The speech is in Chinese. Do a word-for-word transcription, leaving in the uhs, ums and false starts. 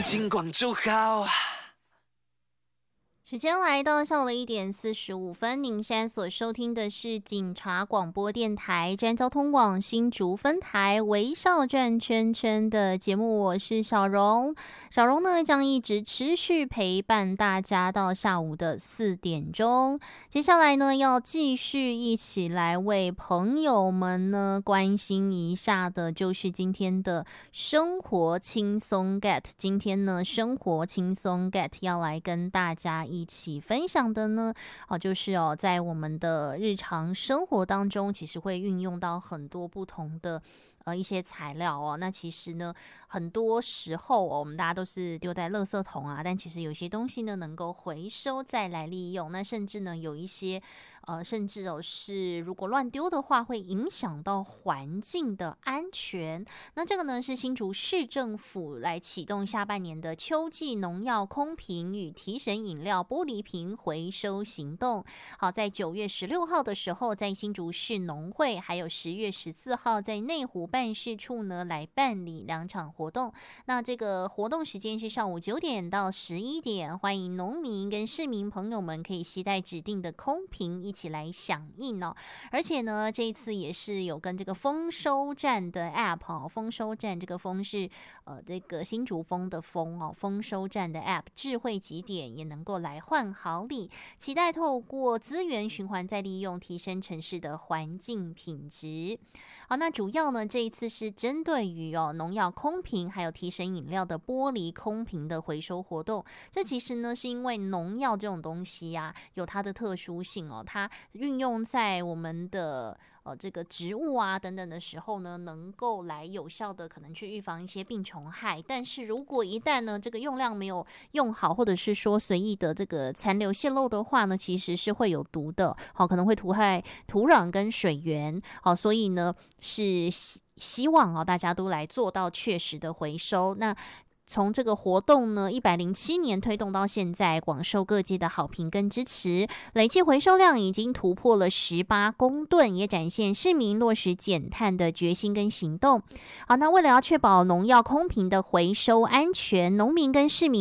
金广就好。 时间来到下午的一点四十五分，您现在所收听的是警察广播电台占交通网新竹分台微笑转圈圈的节目，我是小荣。小荣呢将一直持续陪伴大家到下午的四点钟。接下来呢要继续一起来为朋友们呢关心一下的，就是今天的生活轻松 get。今天呢生活轻松 get 要来跟大家一起一起分享的呢，哦，就是哦，在我们的日常生活当中，其实会运用到很多不同的呃一些材料哦。那其实呢，很多时候哦，我们大家都是丢在垃圾桶啊，但其实有些东西呢能够回收再来利用。那甚至呢有一些呃，甚至哦是如果乱丢的话，会影响到环境的安全。那这个呢是新竹市政府来启动下半年的秋季农药空瓶与提神饮料玻璃瓶回收行动。好，在九月十六号的时候，在新竹市农会，还有十月十四号在内湖办事处呢来办理两场活动。那这个活动时间是上午九点到十一点，欢迎农民跟市民朋友们可以携带指定的空瓶一起来响应哦。而且呢，这一次也是有跟这个丰收站的 App 哦，丰收站这个丰是呃这个新竹丰的丰哦，丰收站的 App 智慧集点也能够来换好礼，期待透过资源循环再利用，提升城市的环境品质。好，那主要呢这一次是针对于哦农药空瓶还有提神饮料的玻璃空瓶的回收活动。这其实呢是因为农药这种东西啊有它的特殊性哦，它运用在我们的呃这个植物啊等等的时候呢，能够来有效的可能去预防一些病虫害。但是如果一旦呢这个用量没有用好，或者是说随意的这个残留泄漏的话呢，其实是会有毒的，好，可能会毒害土壤跟水源。好，所以呢是希希望啊大家都来做到确实的回收。那从这个活动呢，一百零七年推动到现在，广受各界的好评跟支持，累计回收量已经突破了十八公吨，也展现市民落实减碳的决心跟行动。好，那为了要确保农药空瓶的回收安全，农民跟市民